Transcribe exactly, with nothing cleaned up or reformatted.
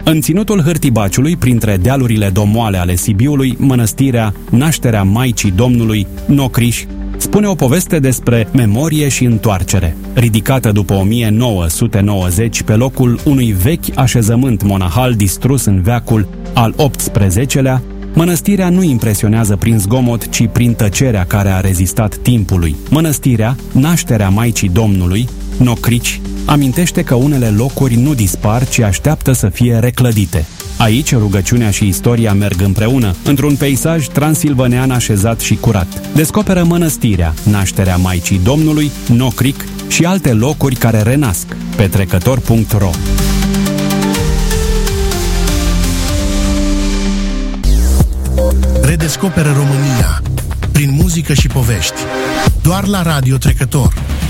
În ținutul Hârtibaciului, printre dealurile domoale ale Sibiului, mănăstirea Nașterea Maicii Domnului, Nocriș, spune o poveste despre memorie și întoarcere. Ridicată după o mie nouă sute nouăzeci pe locul unui vechi așezământ monahal distrus în veacul al optsprezecelea, mănăstirea nu impresionează prin zgomot, ci prin tăcerea care a rezistat timpului. Mănăstirea Nașterea Maicii Domnului, Nocrici, amintește că unele locuri nu dispar, ci așteaptă să fie reclădite. Aici, rugăciunea și istoria merg împreună, într-un peisaj transilvanean așezat și curat. Descoperă mănăstirea Nașterea Maicii Domnului, Nocric și alte locuri care renasc pe trecător punct ro. Redescoperă România prin muzică și povești. Doar la Radio Trecător.